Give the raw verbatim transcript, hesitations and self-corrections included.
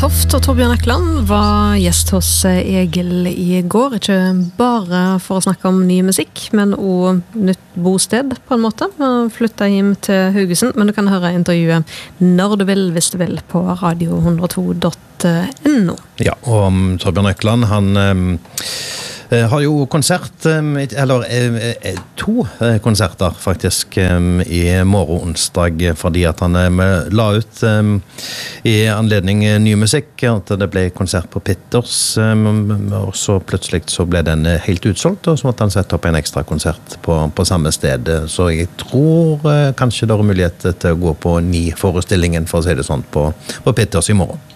Toft og Torbjørn Ekland var gjest hos Egil i går, ikke bare for å snakke om ny musikk, men også nytt bosted på en måte. Han flyttet hjem til Haugesund, men du kan høre intervjuet når du vil, hvis du vil, på radio hundre og to punktum no. Ja, og um, Torbjørn Ekland, han um, har jo konsert, um, eller uh, to uh, konserter faktisk um, i morgen onsdag, fordi at han um, la ut um, i anledning ny musikk, at det ble konsert på Pitters, um, og så plutselig så ble den helt utsolgt, og så måtte han sette opp en ekstra konsert på, på samme sted. Så jeg tror uh, kanskje det er mulighet til å gå på ni forestillingen, for å si det sånn, på, på Pitters i morgen.